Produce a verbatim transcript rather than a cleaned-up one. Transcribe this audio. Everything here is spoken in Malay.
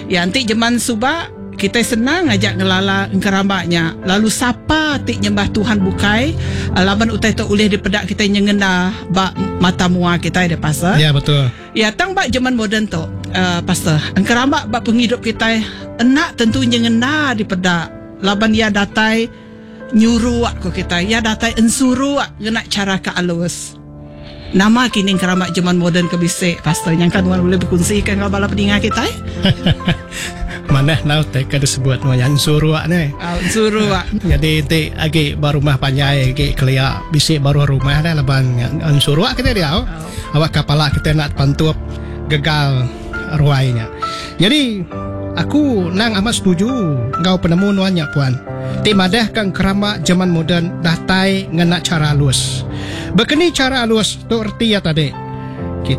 Ya antik zaman subak kita senang ajak ngelala engkerambaknya. Lalu siapa tik nyembah Tuhan bukai laban utai tu ulih dipedak kita nyengena bak mata mua kita ada pasal. Ya betul. Ya tang bak zaman moden tu uh, pasal engkerambak bak penghidup kita enak tentu nyengena dipedak. Laban ya datai nyuruh aku kita ya datai ensuru ngena cara ke alus. Nama kini engkerambak zaman moden kebisik pasal yang kan boleh berkongsikan kalau bala pendengar kita. Mana nau teh kada sebut mo yang suruh ni. Oh, suruh. Jadi te agi baru rumah panjai agi kelia bisik baru rumah dah laban yang suruh kita dia. Oh. Awak kapala kita nak pantup gagal ruainya. Jadi aku nang amat setuju ngau penemu nuannya puan. Ti madah kang kerama zaman moden datai ngena cara alus. Bekeni cara alus tu erti ya tadi.